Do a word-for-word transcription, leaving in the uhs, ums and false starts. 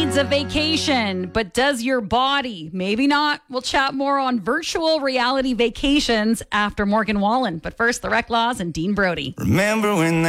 needs a vacation, but does your body? Maybe not. We'll chat more on virtual reality vacations after Morgan Wallen. But first, the Rec Laws and Dean Brody. Remember when